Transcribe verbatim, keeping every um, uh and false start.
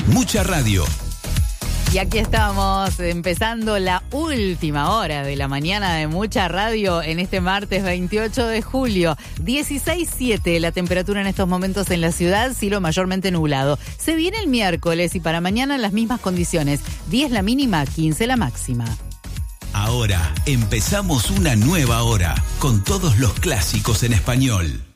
Mucha Radio. Y aquí estamos, empezando la última hora de la mañana de Mucha Radio en este martes veintiocho de julio. dieciséis siete la temperatura en estos momentos en la ciudad, cielo mayormente nublado. Se viene el miércoles y para mañana las mismas condiciones. diez la mínima, quince la máxima. Ahora empezamos una nueva hora con todos los clásicos en español.